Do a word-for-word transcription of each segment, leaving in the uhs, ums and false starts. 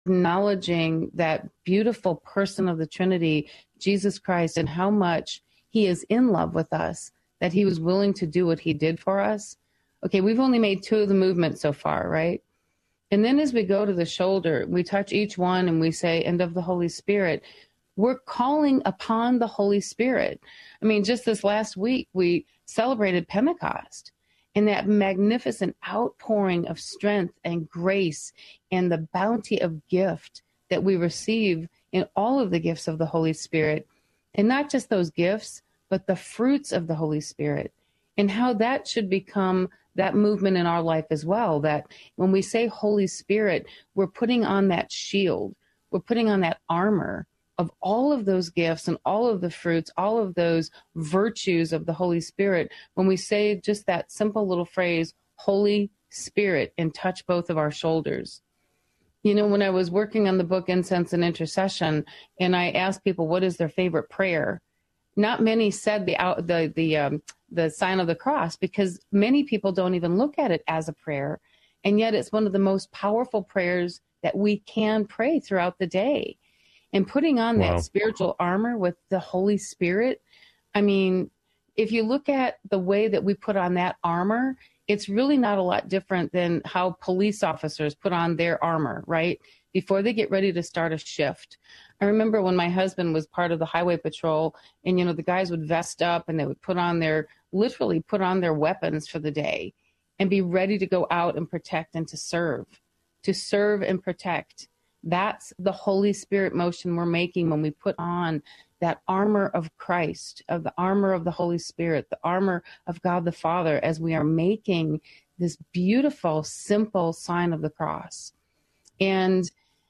acknowledging that beautiful person of the Trinity, Jesus Christ, and how much he is in love with us, that he was willing to do what he did for us. Okay, we've only made two of the movements so far, right? And then as we go to the shoulder, we touch each one and we say, and of the Holy Spirit. We're calling upon the Holy Spirit. I mean, just this last week, we celebrated Pentecost, and that magnificent outpouring of strength and grace and the bounty of gift that we receive in all of the gifts of the Holy Spirit. And not just those gifts, but the fruits of the Holy Spirit, and how that should become that movement in our life as well. That when we say Holy Spirit, we're putting on that shield, we're putting on that armor of all of those gifts and all of the fruits, all of those virtues of the Holy Spirit. When we say just that simple little phrase, Holy Spirit, and touch both of our shoulders. You know, when I was working on the book Incense and Intercession, and I asked people what is their favorite prayer, not many said the out the the um, the sign of the cross, because many people don't even look at it as a prayer, and yet it's one of the most powerful prayers that we can pray throughout the day. And putting on Wow. that spiritual armor with the Holy Spirit, I mean, if you look at the way that we put on that armor, it's really not a lot different than how police officers put on their armor, right? Before they get ready to start a shift. I remember when my husband was part of the highway patrol, and, you know, the guys would vest up and they would put on their, literally put on their weapons for the day and be ready to go out and protect and to serve, to serve and protect. That's the Holy Spirit motion we're making when we put on that armor of Christ, of the armor of the Holy Spirit, the armor of God the Father, as we are making this beautiful, simple sign of the cross. And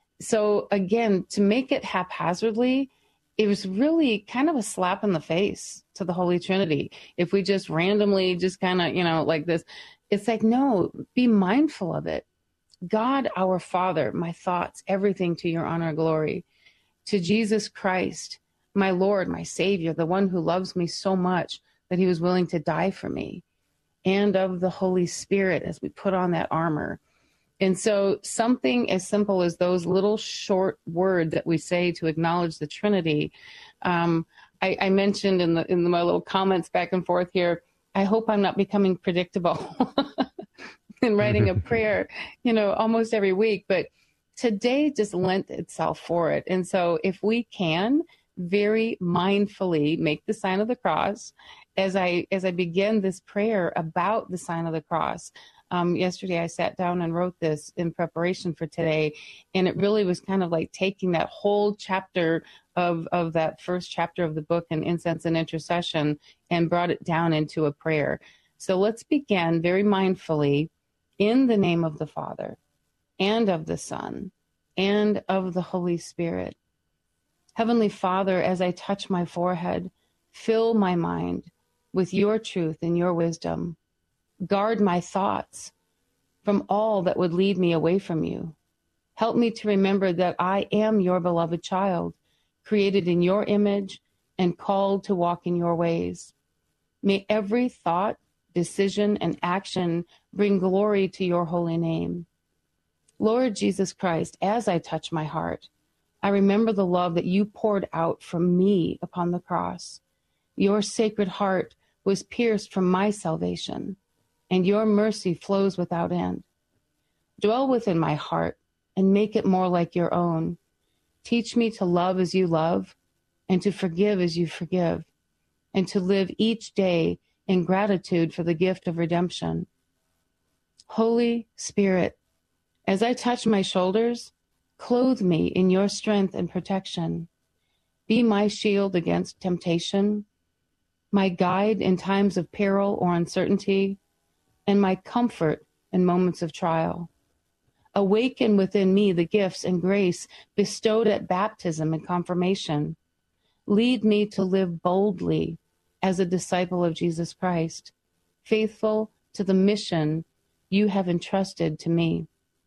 so, again, to make it haphazardly, it was really kind of a slap in the face to the Holy Trinity. If we just randomly just kind of, you know, like this, it's like, no, be mindful of it. God, our Father, my thoughts, everything to your honor and glory. To Jesus Christ, my Lord, my Savior, the one who loves me so much that he was willing to die for me. And of the Holy Spirit as we put on that armor. And so something as simple as those little short words that we say to acknowledge the Trinity. Um, I, I mentioned in the in my little comments back and forth here, I hope I'm not becoming predictable in writing a prayer, you know, almost every week. But today just lent itself for it. And so if we can very mindfully make the sign of the cross as I as I begin this prayer about the sign of the cross. Um, yesterday, I sat down and wrote this in preparation for today, and it really was kind of like taking that whole chapter of, of that first chapter of the book in Incense and Intercession and brought it down into a prayer. So let's begin very mindfully in the name of the Father and of the Son and of the Holy Spirit. Heavenly Father, as I touch my forehead, fill my mind with your truth and your wisdom. Guard my thoughts from all that would lead me away from you. Help me to remember that I am your beloved child, created in your image and called to walk in your ways. May every thought, decision, and action bring glory to your holy name. Lord Jesus Christ, as I touch my heart, I remember the love that you poured out from me upon the cross. Your sacred heart was pierced for my salvation, and your mercy flows without end. Dwell within my heart and make it more like your own. Teach me to love as you love, and to forgive as you forgive, and to live each day in gratitude for the gift of redemption. Holy Spirit, as I touch my shoulders, clothe me in your strength and protection. Be my shield against temptation, my guide in times of peril or uncertainty, and my comfort in moments of trial. Awaken within me the gifts and grace bestowed at baptism and confirmation. Lead me to live boldly as a disciple of Jesus Christ, faithful to the mission you have entrusted to me.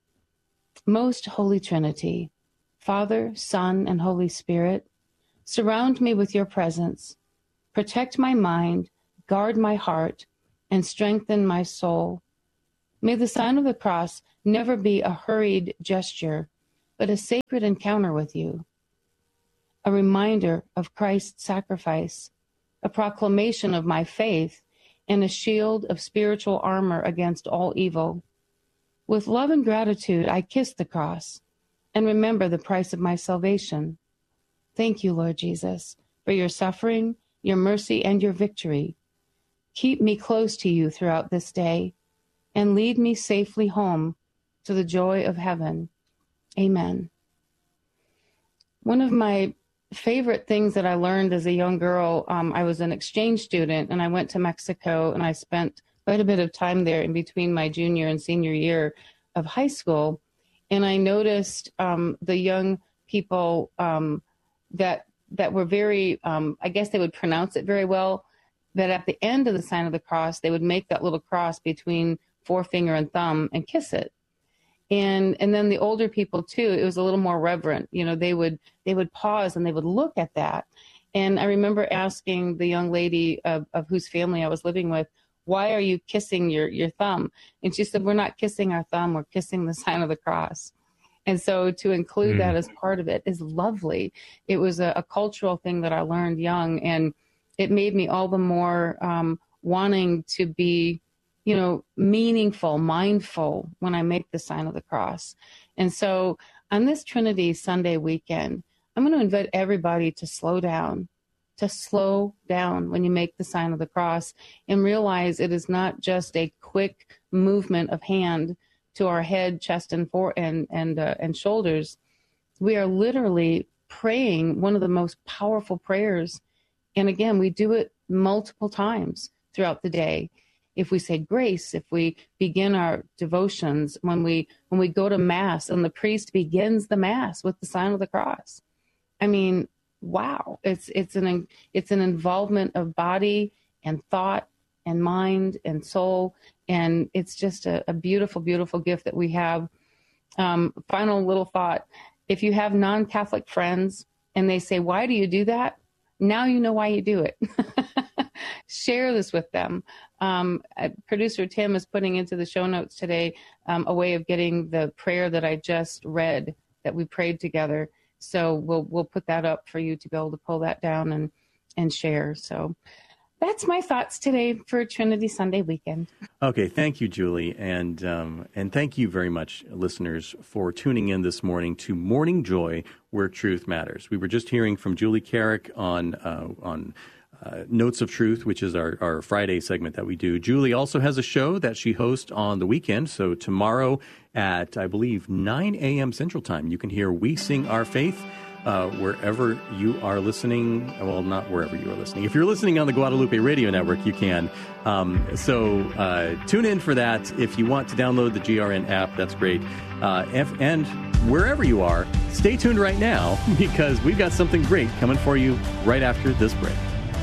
Most Holy Trinity, Father, Son, and Holy Spirit, surround me with your presence. Protect my mind, guard my heart, and strengthen my soul. May the sign of the cross never be a hurried gesture, but a sacred encounter with you, a reminder of Christ's sacrifice, a proclamation of my faith, and a shield of spiritual armor against all evil. With love and gratitude, I kiss the cross and remember the price of my salvation. Thank you, Lord Jesus, for your suffering, your mercy, and your victory. Keep me close to you throughout this day and lead me safely home to the joy of heaven. Amen. One of my favorite things that I learned as a young girl, um, I was an exchange student and I went to Mexico and I spent quite a bit of time there in between my junior and senior year of high school. And I noticed um, the young people um, that that were very, um, I guess they would pronounce it very well, that at the end of the sign of the cross, they would make that little cross between forefinger and thumb and kiss it. And and then the older people too, it was a little more reverent. You know, they would they would pause and they would look at that. And I remember asking the young lady of, of whose family I was living with, why are you kissing your, your thumb? And she said, we're not kissing our thumb, we're kissing the sign of the cross. And so to include mm. that as part of it is lovely. It was a, a cultural thing that I learned young, and it made me all the more um, wanting to be, you know, meaningful, mindful when I make the sign of the cross. And so on this Trinity Sunday weekend, I'm going to invite everybody to slow down, to slow down when you make the sign of the cross and realize it is not just a quick movement of hand to our head, chest, and fore and and uh, and shoulders. We are literally praying one of the most powerful prayers. And again, we do it multiple times throughout the day. If we say grace, if we begin our devotions, when we when we go to Mass and the priest begins the Mass with the sign of the cross. I mean, wow, it's it's an it's an involvement of body and thought and mind and soul, and it's just a, a beautiful, beautiful gift that we have. Um, final little thought: if you have non-Catholic friends and they say, "Why do you do that?" Now you know why you do it. Share this with them. Um, producer Tim is putting into the show notes today um, a way of getting the prayer that I just read that we prayed together. So we'll we'll put that up for you to be able to pull that down and and share. So that's my thoughts today for Trinity Sunday weekend. Okay, thank you, Julie, and um, and thank you very much, listeners, for tuning in this morning to Morning Joy, where truth matters. We were just hearing from Julie Carrick on uh, on. Uh, Notes of Truth, which is our, our Friday segment that we do. Julie also has a show that she hosts on the weekend. So tomorrow at, I believe, nine a.m. Central Time, you can hear We Sing Our Faith uh, wherever you are listening. Well, not wherever you are listening. If you're listening on the Guadalupe Radio Network, you can. Um, so uh, tune in for that. If you want to download the G R N app, that's great. Uh, if, and wherever you are, stay tuned right now because we've got something great coming for you right after this break.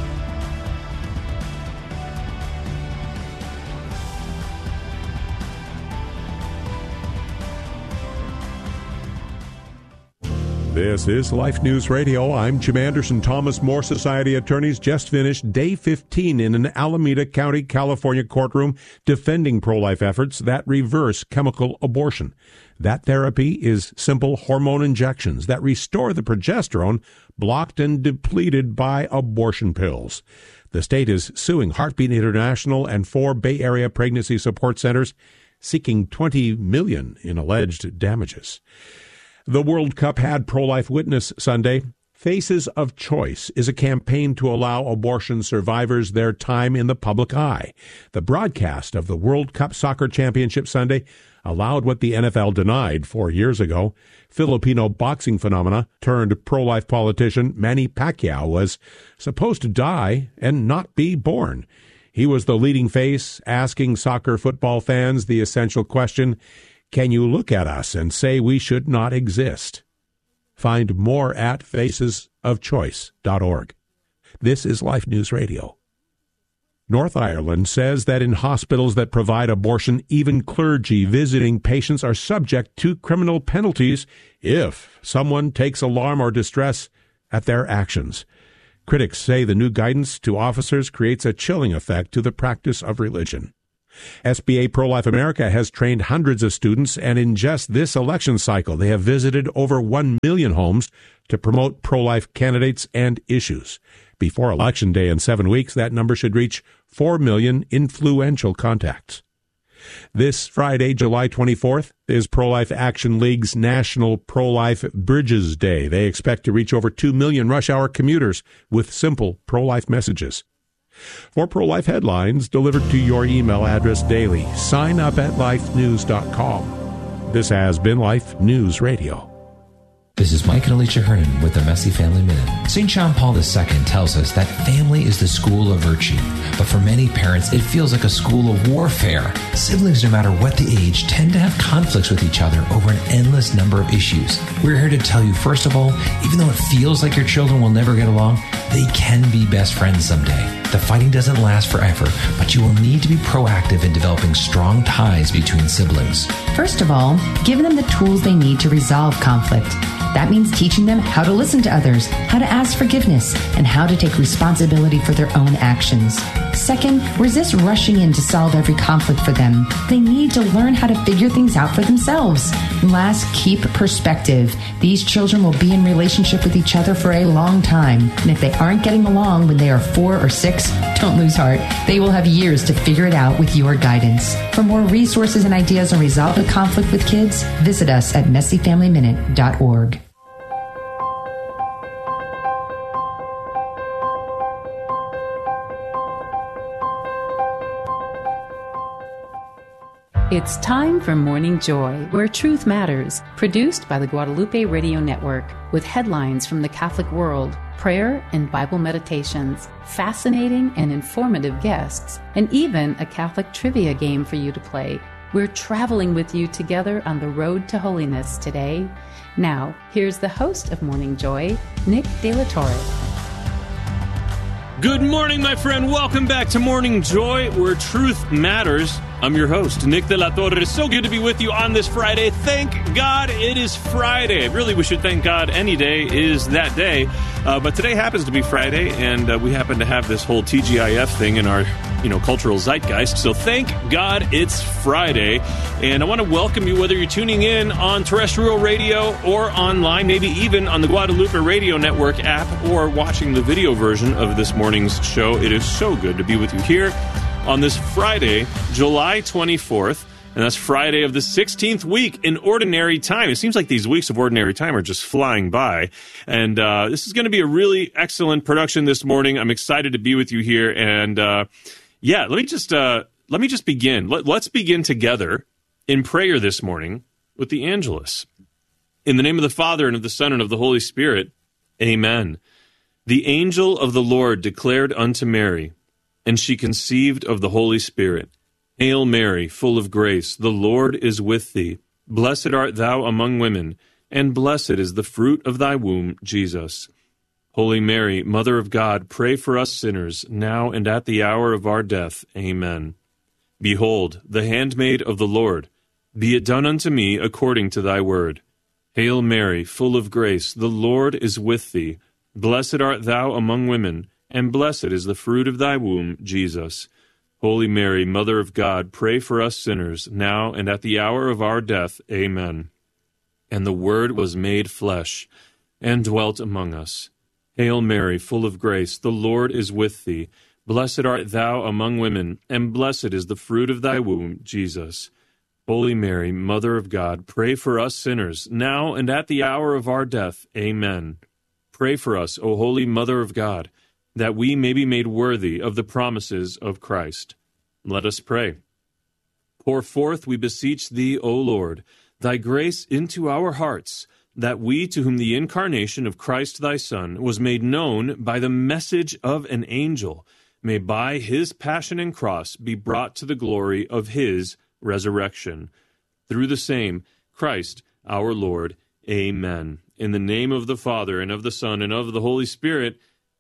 This is Life News Radio. I'm Jim Anderson. Thomas More Society attorneys just finished day fifteen in an Alameda County, California courtroom defending pro-life efforts that reverse chemical abortion. That therapy is simple hormone injections that restore the progesterone blocked and depleted by abortion pills. The state is suing Heartbeat International and four Bay Area pregnancy support centers, seeking twenty million dollars in alleged damages. The World Cup had pro-life witness Sunday. Faces of Choice is a campaign to allow abortion survivors their time in the public eye. The broadcast of the World Cup Soccer Championship Sunday allowed what the N F L denied four years ago. Filipino boxing phenomena turned pro-life politician Manny Pacquiao was supposed to die and not be born. He was the leading face, asking soccer football fans the essential question, can you look at us and say we should not exist? Find more at faces of choice dot org. This is Life News Radio. North Ireland says that in hospitals that provide abortion, even clergy visiting patients are subject to criminal penalties if someone takes alarm or distress at their actions. Critics say the new guidance to officers creates a chilling effect to the practice of religion. S B A Pro-Life America has trained hundreds of students, and in just this election cycle, they have visited over one million homes to promote pro-life candidates and issues. Before Election Day in seven weeks, that number should reach four million influential contacts. This Friday, July twenty-fourth, is Pro-Life Action League's National Pro-Life Bridges Day. They expect to reach over two million rush-hour commuters with simple pro-life messages. For pro-life headlines delivered to your email address daily, sign up at life news dot com. This has been Life News Radio. This is Mike and Alicia Hernan with the Messy Family Minute. Saint John Paul the Second tells us that family is the school of virtue, but for many parents, it feels like a school of warfare. Siblings, no matter what the age, tend to have conflicts with each other over an endless number of issues. We're here to tell you, first of all, even though it feels like your children will never get along, they can be best friends someday. The fighting doesn't last forever, but you will need to be proactive in developing strong ties between siblings. First of all, give them the tools they need to resolve conflict. That means teaching them how to listen to others, how to ask forgiveness, and how to take responsibility for their own actions. Second, resist rushing in to solve every conflict for them. They need to learn how to figure things out for themselves. And last, keep perspective. These children will be in relationship with each other for a long time. And if they aren't getting along when they are four or six, don't lose heart. They will have years to figure it out with your guidance. For more resources and ideas on resolving conflict with kids, visit us at messy family minute dot org. It's time for Morning Joy, where truth matters, produced by the Guadalupe Radio Network, with headlines from the Catholic world, prayer and Bible meditations, fascinating and informative guests, and even a Catholic trivia game for you to play. We're traveling with you together on the road to holiness today. Now, here's the host of Morning Joy, Nick De La Torre. Good morning, my friend. Welcome back to Morning Joy, where truth matters. I'm your host, Nick De La Torre. It's so good to be with you on this Friday. Thank God it is Friday. Really, we should thank God any day is that day. Uh, but today happens to be Friday, and uh, we happen to have this whole T G I F thing in our, you know, cultural zeitgeist. So thank God it's Friday. And I want to welcome you, whether you're tuning in on terrestrial radio or online, maybe even on the Guadalupe Radio Network app, or watching the video version of this morning's show. It is so good to be with you here on this Friday, July twenty-fourth, and that's Friday of the sixteenth week in Ordinary Time. It seems like these weeks of Ordinary Time are just flying by, and uh, this is going to be a really excellent production this morning. I'm excited to be with you here, and uh, yeah, let me just uh, let me just begin. Let, let's begin together in prayer this morning with the Angelus. In the name of the Father, and of the Son, and of the Holy Spirit, amen. The angel of the Lord declared unto Mary, and she conceived of the Holy Spirit. Hail Mary, full of grace, the Lord is with thee. Blessed art thou among women, and blessed is the fruit of thy womb, Jesus. Holy Mary, Mother of God, pray for us sinners, now and at the hour of our death. Amen. Behold, the handmaid of the Lord. Be it done unto me according to thy word. Hail Mary, full of grace, the Lord is with thee. Blessed art thou among women, and blessed is the fruit of thy womb, Jesus. Holy Mary, Mother of God, pray for us sinners, now and at the hour of our death. Amen. And the Word was made flesh, and dwelt among us. Hail Mary, full of grace, the Lord is with thee. Blessed art thou among women, and blessed is the fruit of thy womb, Jesus. Holy Mary, Mother of God, pray for us sinners, now and at the hour of our death. Amen. Pray for us, O Holy Mother of God, that we may be made worthy of the promises of Christ. Let us pray. Pour forth, we beseech thee, O Lord, thy grace into our hearts, that we, to whom the incarnation of Christ thy Son was made known by the message of an angel, may by his passion and cross be brought to the glory of his resurrection. Through the same Christ our Lord. Amen. In the name of the Father, and of the Son, and of the Holy Spirit,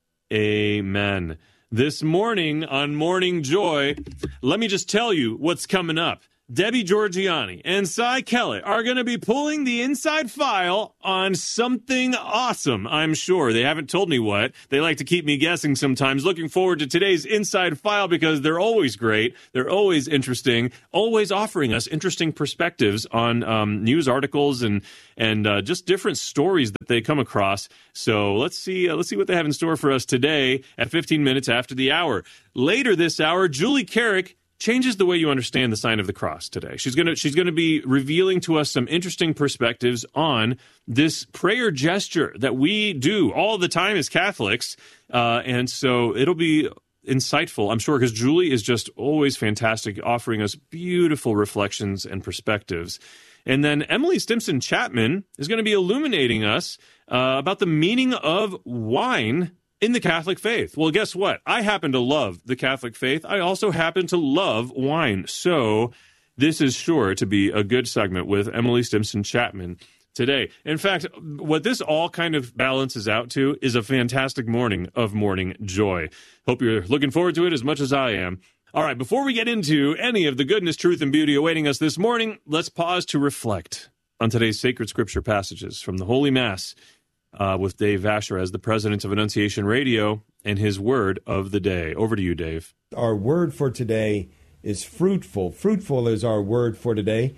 amen. This morning on Morning Joy, let me just tell you what's coming up. Debbie Georgianni and Cy Kellett are going to be pulling the inside file on something awesome, I'm sure. They haven't told me what. They like to keep me guessing sometimes. Looking forward to today's inside file because they're always great. They're always interesting, always offering us interesting perspectives on um, news articles and and uh, just different stories that they come across. So let's see, uh, let's see what they have in store for us today at fifteen minutes after the hour. Later this hour, Julie Carrick changes the way you understand the sign of the cross today. She's going to she's going to be revealing to us some interesting perspectives on this prayer gesture that we do all the time as Catholics. Uh, and so it'll be insightful, I'm sure, because Julie is just always fantastic, offering us beautiful reflections and perspectives. And then Emily Stimson Chapman is going to be illuminating us uh, about the meaning of wine in the Catholic faith. Well, guess what? I happen to love the Catholic faith. I also happen to love wine. So this is sure to be a good segment with Emily Stimson Chapman today. In fact, what this all kind of balances out to is a fantastic morning of morning joy. Hope you're looking forward to it as much as I am. All right, before we get into any of the goodness, truth, and beauty awaiting us this morning, let's pause to reflect on today's sacred scripture passages from the Holy Mass Uh, with Dave Vasher as the president of Annunciation Radio and his word of the day. Over to you, Dave. Our word for today is fruitful. Fruitful is our word for today.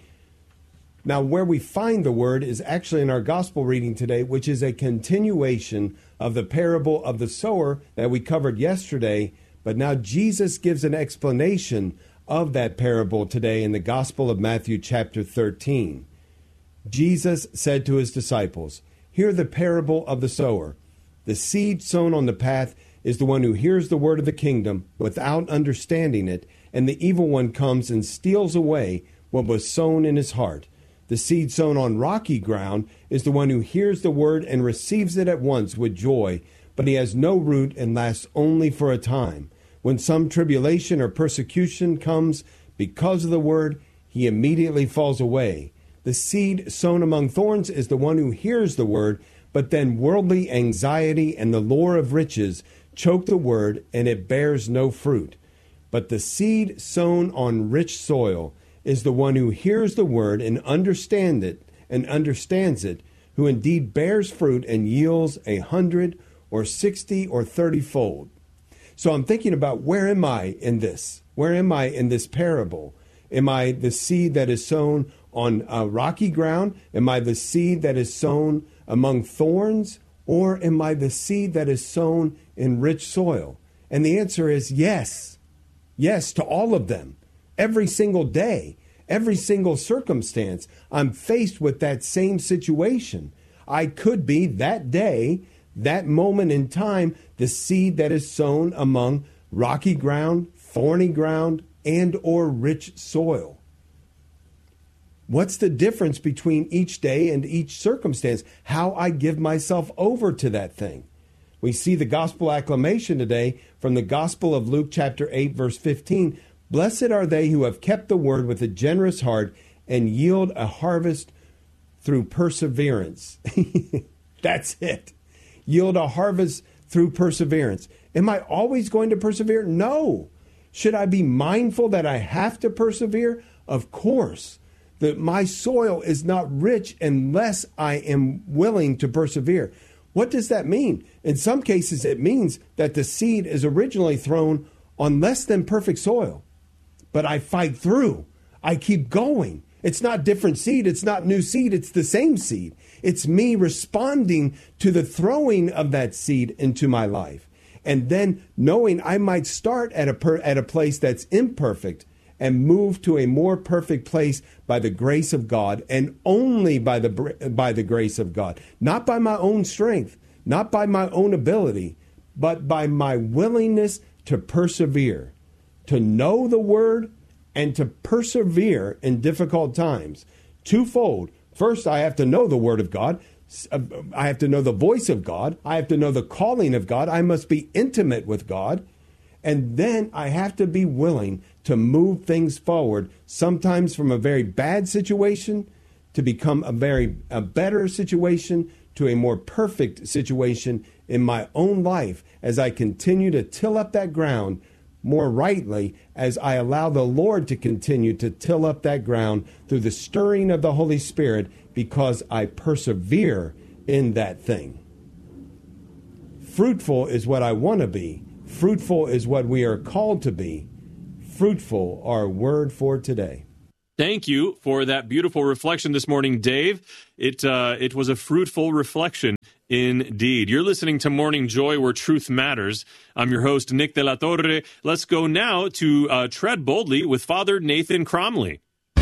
Now, where we find the word is actually in our gospel reading today, which is a continuation of the parable of the sower that we covered yesterday. But now Jesus gives an explanation of that parable today in the Gospel of Matthew chapter thirteen. Jesus said to his disciples, "Hear the parable of the sower. The seed sown on the path is the one who hears the word of the kingdom without understanding it, and the evil one comes and steals away what was sown in his heart. The seed sown on rocky ground is the one who hears the word and receives it at once with joy, but he has no root and lasts only for a time. When some tribulation or persecution comes because of the word, he immediately falls away. The seed sown among thorns is the one who hears the word, but then worldly anxiety and the lure of riches choke the word, and it bears no fruit. But the seed sown on rich soil is the one who hears the word and understand it and understands it, who indeed bears fruit and yields a hundred or sixty or thirty fold." So I'm thinking about, where am I in this? Where am I in this parable? Am I the seed that is sown on uh, rocky ground? Am I the seed that is sown among thorns? Or am I the seed that is sown in rich soil? And the answer is yes. Yes to all of them. Every single day, every single circumstance, I'm faced with that same situation. I could be that day, that moment in time, the seed that is sown among rocky ground, thorny ground, and or rich soil. What's the difference between each day and each circumstance? How I give myself over to that thing. We see the gospel acclamation today from the Gospel of Luke chapter eight, verse fifteen. "Blessed are they who have kept the word with a generous heart and yield a harvest through perseverance." That's it. Yield a harvest through perseverance. Am I always going to persevere? No. Should I be mindful that I have to persevere? Of course. That my soil is not rich unless I am willing to persevere. What does that mean? In some cases, it means that the seed is originally thrown on less than perfect soil. But I fight through. I keep going. It's not different seed. It's not new seed. It's the same seed. It's me responding to the throwing of that seed into my life. And then knowing I might start at a per, at a place that's imperfect and move to a more perfect place by the grace of God, and only by the by the grace of God. Not by my own strength, not by my own ability, but by my willingness to persevere, to know the word and to persevere in difficult times. Twofold. First, I have to know the word of God. I have to know the voice of God. I have to know the calling of God. I must be intimate with God. And then I have to be willing to move things forward, sometimes from a very bad situation to become a very a better situation, to a more perfect situation in my own life as I continue to till up that ground more rightly as I allow the Lord to continue to till up that ground through the stirring of the Holy Spirit, because I persevere in that thing. Fruitful is what I want to be. Fruitful is what we are called to be. Fruitful, our word for today. Thank you for that beautiful reflection this morning, Dave. It uh, it was a fruitful reflection indeed. You're listening to Morning Joy, where truth matters. I'm your host, Nick De La Torre. Let's go now to uh, Tread Boldly with Father Nathan Cromly.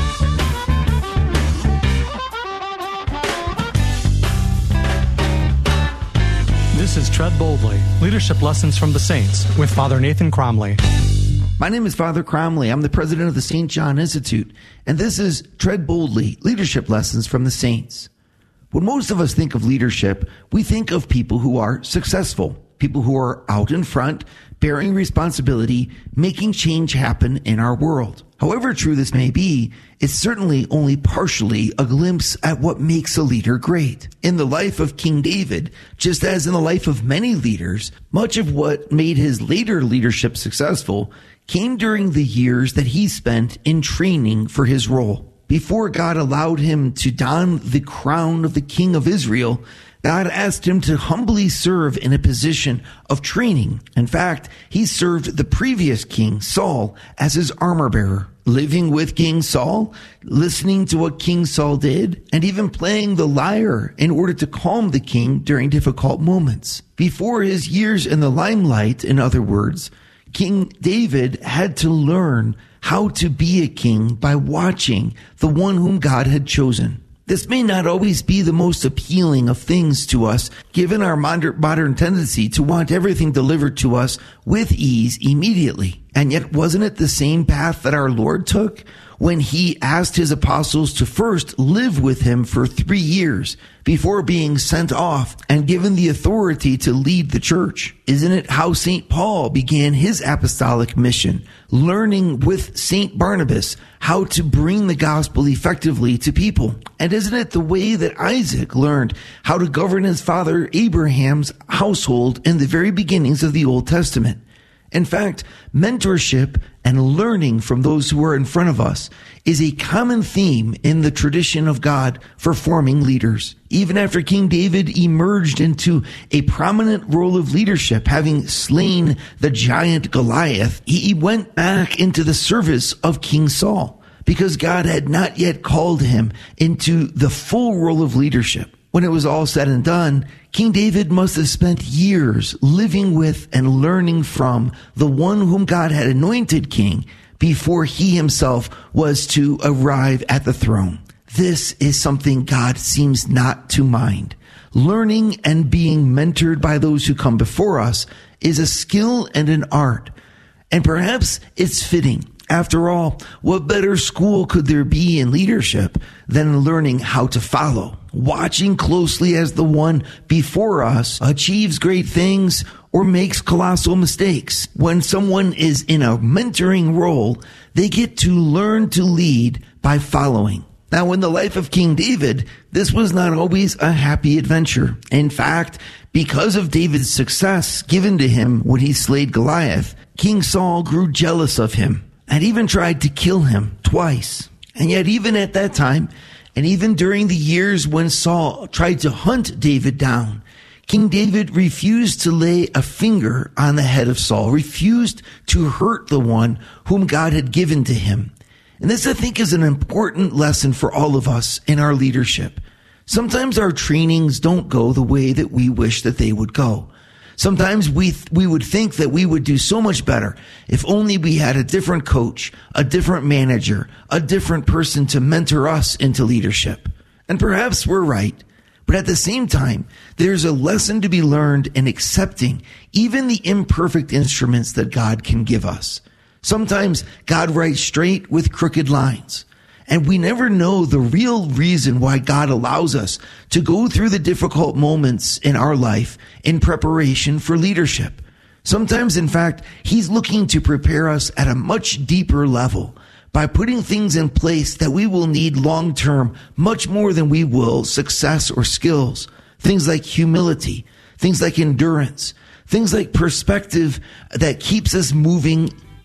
This is Tread Boldly, Leadership Lessons from the Saints, with Father Nathan Cromly. My name is Father Cromly. I'm the president of the Saint John Institute, and this is Tread Boldly, Leadership Lessons from the Saints. When most of us think of leadership, we think of people who are successful, people who are out in front, bearing responsibility, making change happen in our world. However true this may be, it's certainly only partially a glimpse at what makes a leader great. In the life of King David, just as in the life of many leaders, much of what made his later leadership successful came during the years that he spent in training for his role. Before God allowed him to don the crown of the king of Israel, God asked him to humbly serve in a position of training. In fact, he served the previous king, Saul, as his armor bearer, living with King Saul, listening to what King Saul did, and even playing the lyre in order to calm the king during difficult moments. Before his years in the limelight, in other words, King David had to learn how to be a king by watching the one whom God had chosen. This may not always be the most appealing of things to us, given our modern tendency to want everything delivered to us with ease immediately. And yet, wasn't it the same path that our Lord took when he asked his apostles to first live with him for three years before being sent off and given the authority to lead the church? Isn't it how Saint Paul began his apostolic mission, learning with Saint Barnabas how to bring the gospel effectively to people? And isn't it the way that Isaac learned how to govern his father Abraham's household in the very beginnings of the Old Testament? In fact, mentorship and learning from those who are in front of us is a common theme in the tradition of God for forming leaders. Even after King David emerged into a prominent role of leadership, having slain the giant Goliath, he went back into the service of King Saul because God had not yet called him into the full role of leadership. When it was all said and done, King David must have spent years living with and learning from the one whom God had anointed king before he himself was to arrive at the throne. This is something God seems not to mind. Learning and being mentored by those who come before us is a skill and an art. And perhaps it's fitting. After all, what better school could there be in leadership than learning how to follow, watching closely as the one before us achieves great things or makes colossal mistakes? When someone is in a mentoring role, they get to learn to lead by following. Now, in the life of King David, this was not always a happy adventure. In fact, because of David's success given to him when he slayed Goliath, King Saul grew jealous of him and even tried to kill him twice. And yet even at that time, and even during the years when Saul tried to hunt David down, King David refused to lay a finger on the head of Saul, refused to hurt the one whom God had given to him. And this, I think, is an important lesson for all of us in our leadership. Sometimes our trainings don't go the way that we wish that they would go. Sometimes we th- we would think that we would do so much better if only we had a different coach, a different manager, a different person to mentor us into leadership. And perhaps we're right. But at the same time, there's a lesson to be learned in accepting even the imperfect instruments that God can give us. Sometimes God writes straight with crooked lines. And we never know the real reason why God allows us to go through the difficult moments in our life in preparation for leadership. Sometimes, in fact, he's looking to prepare us at a much deeper level by putting things in place that we will need long-term much more than we will success or skills. Things like humility, things like endurance, things like perspective that keeps us moving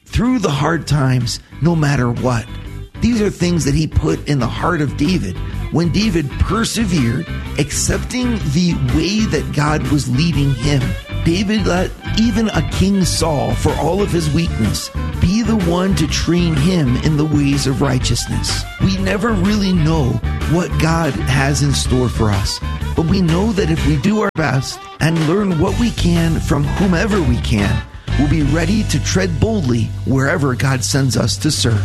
through the hard times, no matter what. These are things that he put in the heart of David when David persevered, accepting the way that God was leading him. David let even a King Saul, for all of his weakness, be the one to train him in the ways of righteousness. We never really know what God has in store for us, but we know that if we do our best and learn what we can from whomever we can, we'll be ready to tread boldly wherever God sends us to serve.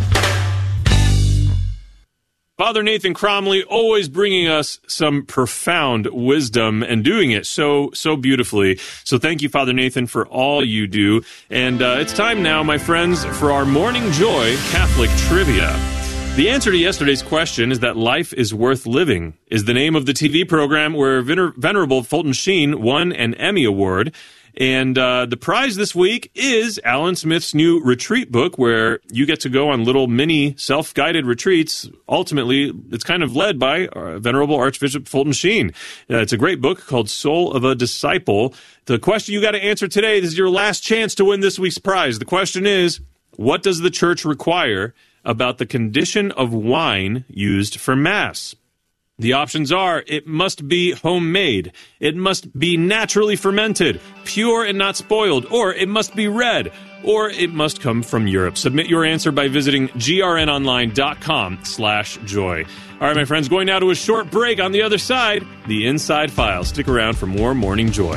Father Nathan Cromly always bringing us some profound wisdom and doing it so, so beautifully. So thank you, Father Nathan, for all you do. And uh, it's time now, my friends, for our Morning Joy Catholic Trivia. The answer to yesterday's question is that Life is Worth Living is the name of the T V program where Vener- Venerable Fulton Sheen won an Emmy Award. And uh, the prize this week is Alan Smith's new retreat book, where you get to go on little mini self-guided retreats. Ultimately, it's kind of led by uh, Venerable Archbishop Fulton Sheen. Uh, it's a great book called Soul of a Disciple. The question you got to answer today, this is your last chance to win this week's prize. The question is, what does the Church require about the condition of wine used for Mass? The options are, it must be homemade, it must be naturally fermented, pure and not spoiled, or it must be red, or it must come from Europe. Submit your answer by visiting grnonline.com slash joy. All right, my friends, going now to a short break. On the other side, the Inside File. Stick around for more Morning Joy.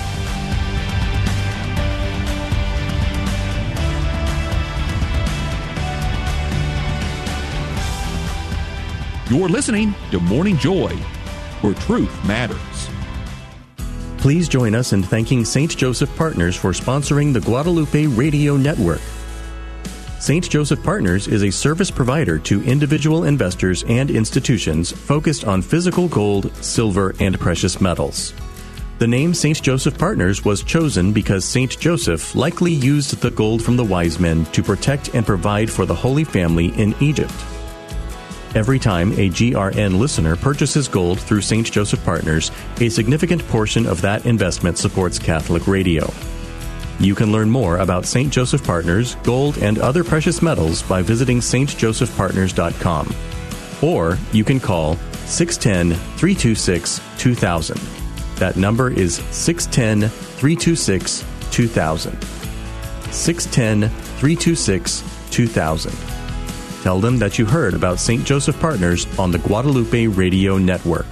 You're listening to Morning Joy, where truth matters. Please join us in thanking Saint Joseph Partners for sponsoring the Guadalupe Radio Network. Saint Joseph Partners is a service provider to individual investors and institutions focused on physical gold, silver, and precious metals. The name Saint Joseph Partners was chosen because Saint Joseph likely used the gold from the wise men to protect and provide for the Holy Family in Egypt. Every time a G R N listener purchases gold through Saint Joseph Partners, a significant portion of that investment supports Catholic radio. You can learn more about Saint Joseph Partners, gold, and other precious metals by visiting s t joseph partners dot com. Or you can call six one zero, three two six, two thousand. That number is six one zero, three two six, two thousand. six one zero, three two six, two thousand. Tell them that you heard about Saint Joseph Partners on the Guadalupe Radio Network.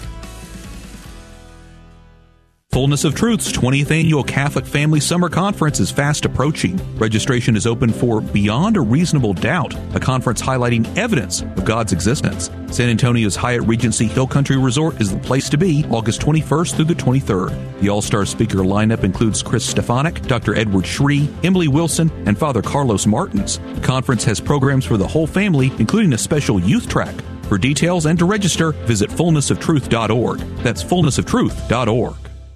Fullness of Truth's twentieth Annual Catholic Family Summer Conference is fast approaching. Registration is open for Beyond a Reasonable Doubt, a conference highlighting evidence of God's existence. San Antonio's Hyatt Regency Hill Country Resort is the place to be August twenty-first through the twenty-third. The all-star speaker lineup includes Chris Stefanik, Doctor Edward Shree, Emily Wilson, and Father Carlos Martins. The conference has programs for the whole family, including a special youth track. For details and to register, visit fullness of truth dot org. That's fullness of truth dot org.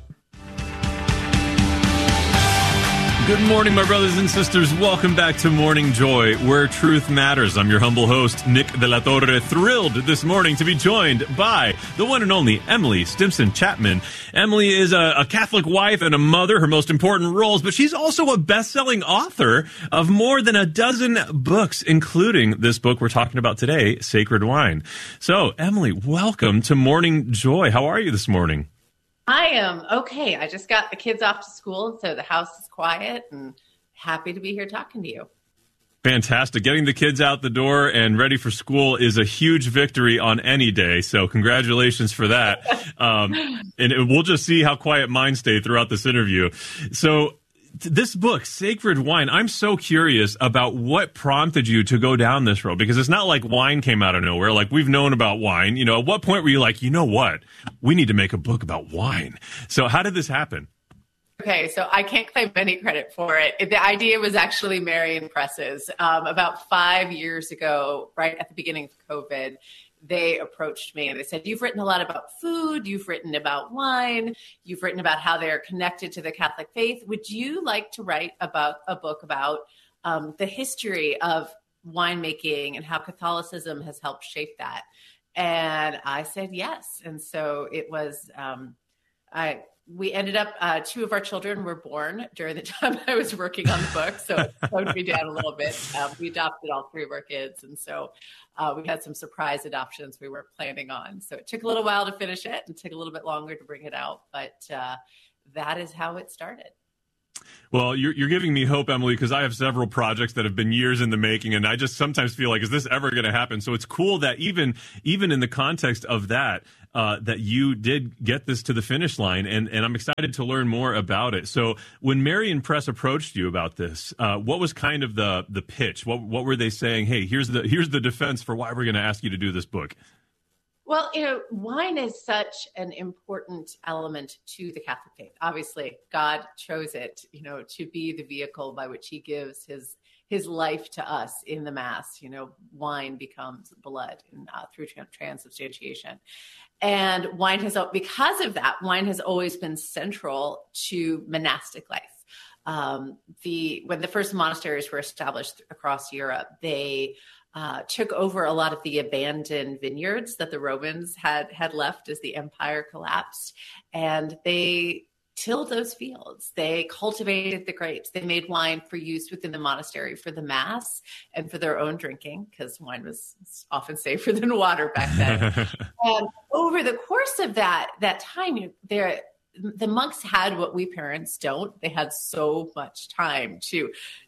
Good morning, my brothers and sisters. Welcome back to Morning Joy, where truth matters. I'm your humble host, Nick de la Torre, thrilled this morning to be joined by the one and only Emily Stimson Chapman. Emily is a, a Catholic wife and a mother, her most important roles, but she's also a best-selling author of more than a dozen books, including this book we're talking about today, Sacred Wine. So, Emily, welcome to Morning Joy. How are you this morning? I am okay. I just got the kids off to school, and so the house is quiet, and happy to be here talking to you. Fantastic. Getting the kids out the door and ready for school is a huge victory on any day, so congratulations for that. um, and it, we'll just see how quiet mine stay throughout this interview. So this book, Sacred Wine, I'm so curious about what prompted you to go down this road, because it's not like wine came out of nowhere. Like, we've known about wine. You know, at what point were you like, you know what, we need to make a book about wine? So how did this happen? Okay, so I can't claim any credit for it. The idea was actually Marian Presses. Um, about five years ago, right at the beginning of COVID, they approached me and they said, you've written a lot about food, you've written about wine, you've written about how they're connected to the Catholic faith. Would you like to write about a book about um, the history of winemaking and how Catholicism has helped shape that? And I said yes. And so it was, um, I we ended up, uh, two of our children were born during the time I was working on the book. So it slowed me down a little bit. Um, we adopted all three of our kids. And so uh, we had some surprise adoptions we weren't planning on. So it took a little while to finish it and took a little bit longer to bring it out. But uh, that is how it started. Well, you're, you're giving me hope, Emily, because I have several projects that have been years in the making, and I just sometimes feel like, is this ever going to happen? So it's cool that even even in the context of that, uh, that you did get this to the finish line, and, and I'm excited to learn more about it. So when Marion Press approached you about this, uh, what was kind of the the pitch? What what were they saying? Hey, here's the here's the defense for why we're going to ask you to do this book. Well, you know, wine is such an important element to the Catholic faith. Obviously, God chose it, you know, to be the vehicle by which he gives his his life to us in the Mass. You know, wine becomes blood in, uh, through transubstantiation. And wine has, because of that, wine has always been central to monastic life. Um, the when the first monasteries were established across Europe, they Uh, took over a lot of the abandoned vineyards that the Romans had had left as the empire collapsed, and they tilled those fields. They cultivated the grapes. They made wine for use within the monastery for the Mass and for their own drinking, because wine was often safer than water back then. And over the course of that that time, you know, there the monks had what we parents don't. They had so much time to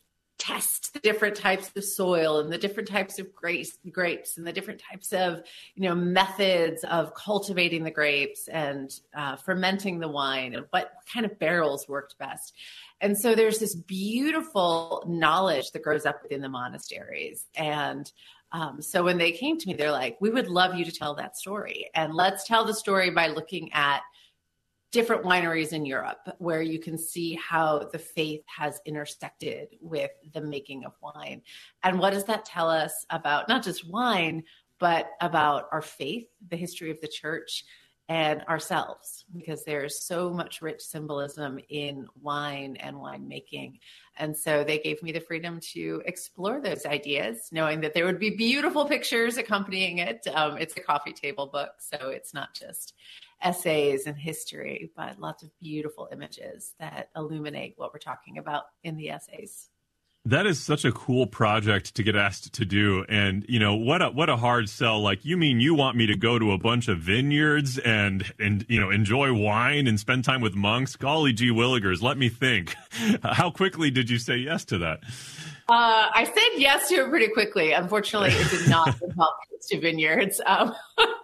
test the different types of soil and the different types of grapes, grapes and the different types of, you know, methods of cultivating the grapes and uh, fermenting the wine and what kind of barrels worked best. And so there's this beautiful knowledge that grows up within the monasteries. And um, so when they came to me, they're like, we would love you to tell that story. And let's tell the story by looking at different wineries in Europe, where you can see how the faith has intersected with the making of wine. And what does that tell us about not just wine, but about our faith, the history of the church, and ourselves? Because there's so much rich symbolism in wine and winemaking. And so they gave me the freedom to explore those ideas, knowing that there would be beautiful pictures accompanying it. Um, it's a coffee table book, so it's not just essays and history, but lots of beautiful images that illuminate what we're talking about in the essays. That is such a cool project to get asked to do. And, you know, what a, what a hard sell. Like, you mean you want me to go to a bunch of vineyards and, and, you know, enjoy wine and spend time with monks? Golly gee willigers, let me think. How quickly did you say yes to that? Uh, I said yes to it pretty quickly. Unfortunately, it did not involve trips to vineyards. Um,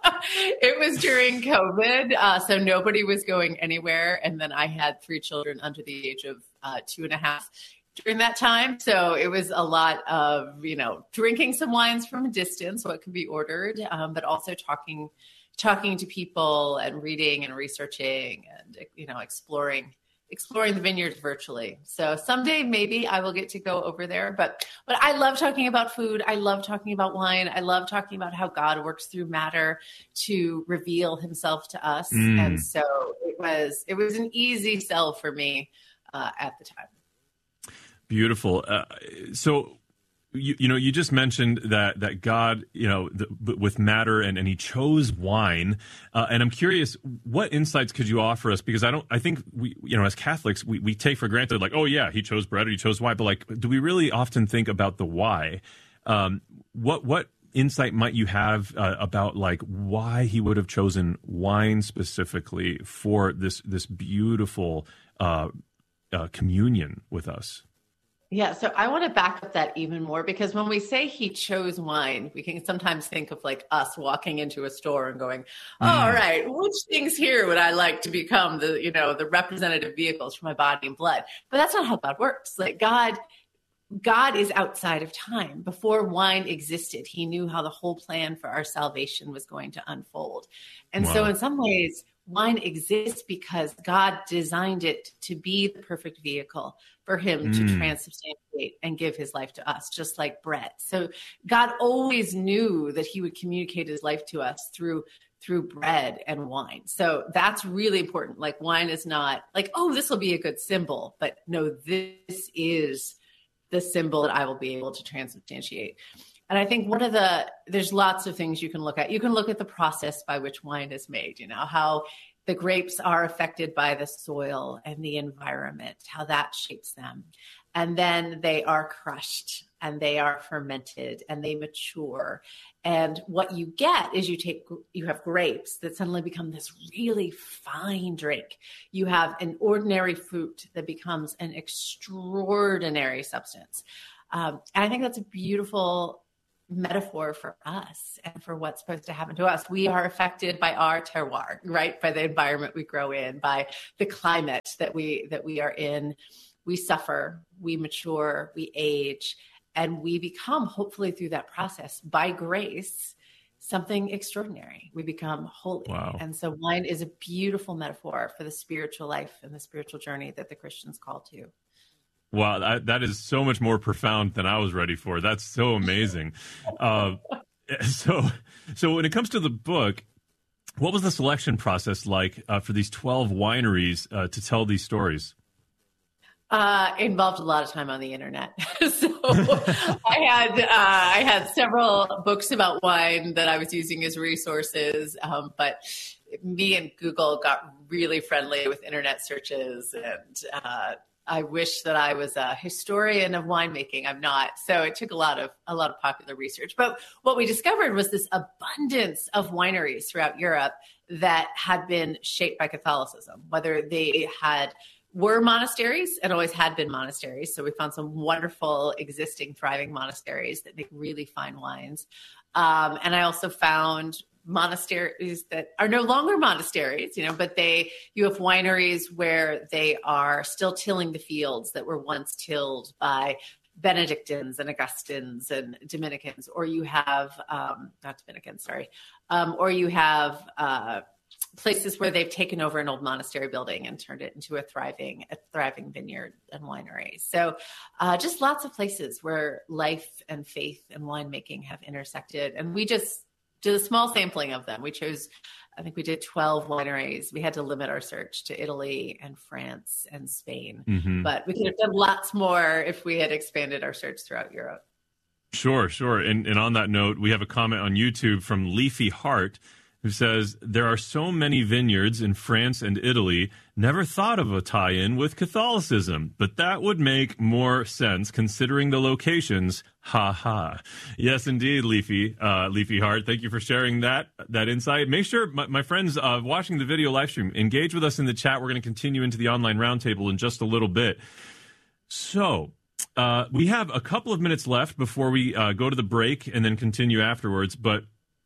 it was during COVID, uh, so nobody was going anywhere. And then I had three children under the age of uh, two and a half during that time. So it was a lot of, you know, drinking some wines from a distance, what could be ordered, um, but also talking, talking to people and reading and researching and, you know, exploring exploring the vineyards virtually. So someday maybe I will get to go over there. But but I love talking about food. I love talking about wine. I love talking about how God works through matter to reveal himself to us. Mm. And so it was it was an easy sell for me uh, at the time. Beautiful. Uh, so You, you know, you just mentioned that that God, you know, the, with matter, and, and he chose wine. Uh, and I'm curious, what insights could you offer us? Because I don't, I think we, you know, as Catholics, we, we take for granted, like, oh yeah, he chose bread or he chose wine. But like, do we really often think about the why? Um, what, what insight might you have uh, about like why he would have chosen wine specifically for this, this beautiful uh, uh, communion with us? Yeah, so I want to back up that even more, because when we say he chose wine, we can sometimes think of like us walking into a store and going, oh, mm. all right, which things here would I like to become the, you know, the representative vehicles for my body and blood? But that's not how God works. Like God, God is outside of time. Before wine existed, he knew how the whole plan for our salvation was going to unfold. And wow. so in some ways, wine exists because God designed it to be the perfect vehicle for him mm. to transubstantiate and give his life to us, just like bread. So God always knew that he would communicate his life to us through through bread and wine. So that's really important. Like wine is not like, oh, this will be a good symbol, but no, this is the symbol that I will be able to transubstantiate. And I think one of the, there's lots of things you can look at. You can look at the process by which wine is made, you know, how the grapes are affected by the soil and the environment, how that shapes them. And then they are crushed and they are fermented and they mature. And what you get is you take, you have grapes that suddenly become this really fine drink. You have an ordinary fruit that becomes an extraordinary substance. Um, and I think that's a beautiful metaphor for us and for what's supposed to happen to us. We are affected by our terroir, right? By the environment we grow in, by the climate that we, that we are in. We suffer, we mature, we age, and we become, hopefully through that process, by grace, something extraordinary. We become holy. Wow. And so wine is a beautiful metaphor for the spiritual life and the spiritual journey that the Christians call to. Wow, that, that is so much more profound than I was ready for. That's so amazing. uh, so, so when it comes to the book, what was the selection process like uh, for these twelve wineries uh, to tell these stories? Uh, involved a lot of time on the internet. so I had uh, I had several books about wine that I was using as resources, um, but me and Google got really friendly with internet searches, and uh, I wish that I was a historian of winemaking. I'm not. So it took a lot of a lot of popular research. But what we discovered was this abundance of wineries throughout Europe that had been shaped by Catholicism, whether they had were monasteries and always had been monasteries. So we found some wonderful existing thriving monasteries that make really fine wines. Um, and I also found monasteries that are no longer monasteries, you know, but they, you have wineries where they are still tilling the fields that were once tilled by Benedictines and Augustines and Dominicans, or you have, um, not Dominicans, sorry, um, or you have, uh, places where they've taken over an old monastery building and turned it into a thriving, a thriving vineyard and winery. So uh, just lots of places where life and faith and winemaking have intersected. And we just did a small sampling of them. We chose, I think we did twelve wineries. We had to limit our search to Italy and France and Spain, mm-hmm. but we could have done lots more if we had expanded our search throughout Europe. Sure, sure. And, and on that note, we have a comment on YouTube from Leafy Heart, who says, there are so many vineyards in France and Italy, never thought of a tie-in with Catholicism, but that would make more sense considering the locations. Ha ha. Yes, indeed, Leafy, uh, Leafy Heart. Thank you for sharing that, that insight. Make sure, my, my friends uh, watching the video live stream, engage with us in the chat. We're going to continue into the online roundtable in just a little bit. So, uh, we have a couple of minutes left before we uh, go to the break and then continue afterwards, but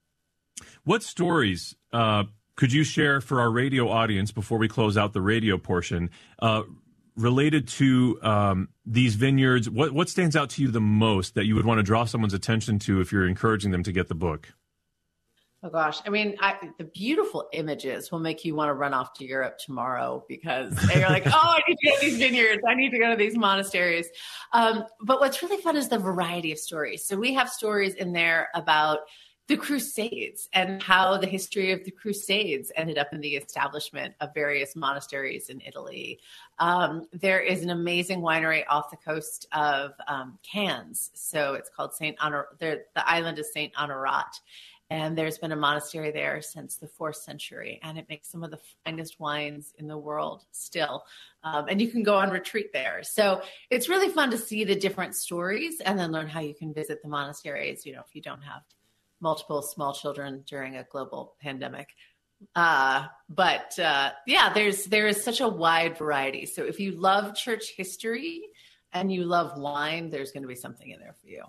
what stories uh, could you share for our radio audience before we close out the radio portion uh, related to um, these vineyards? What, what stands out to you the most that you would want to draw someone's attention to if you're encouraging them to get the book? Oh, gosh. I mean, I, the beautiful images will make you want to run off to Europe tomorrow because you're like, oh, I need to go to these vineyards. I need to go to these monasteries. Um, but what's really fun is the variety of stories. So we have stories in there about the Crusades and how the history of the Crusades ended up in the establishment of various monasteries in Italy. Um, there is an amazing winery off the coast of um, Cannes. So it's called Saint Honor. The island is Saint Honorat. And there's been a monastery there since the fourth century. And it makes some of the finest wines in the world still. Um, and you can go on retreat there. So it's really fun to see the different stories and then learn how you can visit the monasteries, you know, if you don't have multiple small children during a global pandemic. Uh, but uh, yeah, there's there is such a wide variety. So if you love church history and you love wine, there's going to be something in there for you.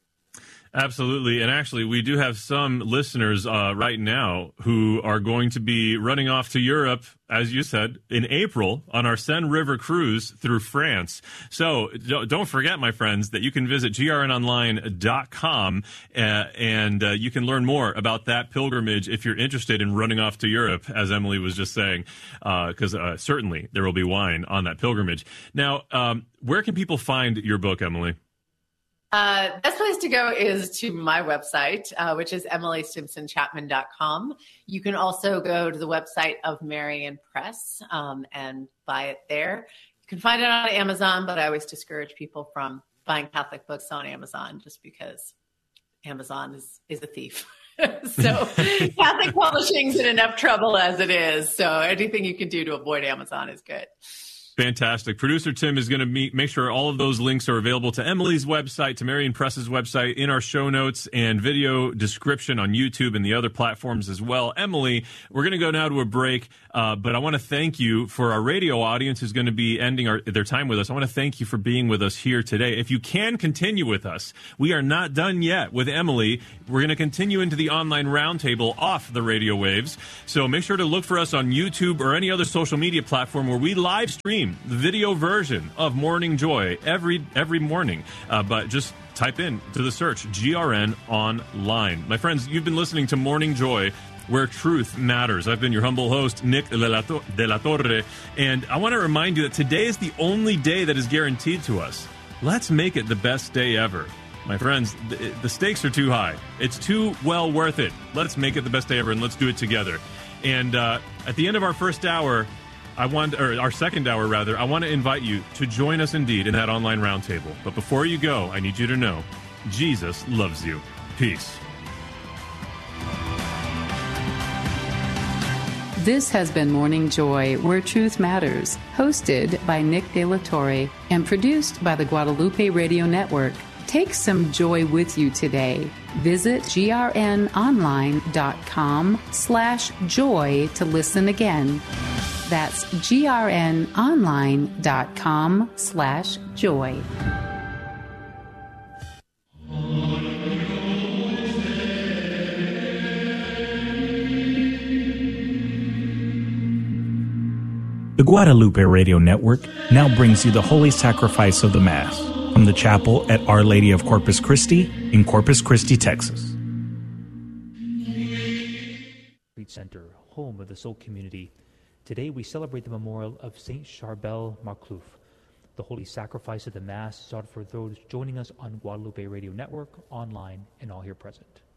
Absolutely. And actually, we do have some listeners uh, right now who are going to be running off to Europe, as you said, in April on our Seine River cruise through France. So don't forget, my friends, that you can visit G R N online dot com uh, and uh, you can learn more about that pilgrimage if you're interested in running off to Europe, as Emily was just saying, because uh, uh, certainly there will be wine on that pilgrimage. Now, um, where can people find your book, Emily? Uh, best place to go is to my website, uh, which is emily simpson chapman dot com. You can also go to the website of Marian Press um, and buy it there. You can find it on Amazon, but I always discourage people from buying Catholic books on Amazon just because Amazon is, is a thief. So Catholic Publishing's in enough trouble as it is. So anything you can do to avoid Amazon is good. Fantastic. Producer Tim is going to meet, make sure all of those links are available to Emily's website, to Marian Press's website, in our show notes and video description on YouTube and the other platforms as well. Emily, we're going to go now to a break, uh, but I want to thank you for our radio audience who's going to be ending our, their time with us. I want to thank you for being with us here today. If you can continue with us, we are not done yet with Emily. We're going to continue into the online roundtable off the radio waves. So make sure to look for us on YouTube or any other social media platform where we live stream the video version of Morning Joy every every morning. Uh, but just type in to the search G R N Online. My friends, you've been listening to Morning Joy, where truth matters. I've been your humble host, Nick de la Torre, and I want to remind you that today is the only day that is guaranteed to us. Let's make it the best day ever. My friends, the, the stakes are too high. It's too well worth it. Let's make it the best day ever, and let's do it together. And uh, at the end of our first hour, I want, or our second hour rather, I want to invite you to join us indeed in that online roundtable. But before you go, I need you to know, Jesus loves you. Peace. This has been Morning Joy, where truth matters, hosted by Nick de la Torre and produced by the Guadalupe Radio Network. Take some joy with you today. Visit grnonline.com slash joy to listen again. That's grnonline.com slash joy. The Guadalupe Radio Network now brings you the Holy Sacrifice of the Mass from the chapel at Our Lady of Corpus Christi in Corpus Christi, Texas. Center, home of the Soul Community. Today we celebrate the memorial of Saint Charbel Marclouf. The Holy Sacrifice of the Mass is offered for those joining us on Guadalupe Radio Network, online, and all here present.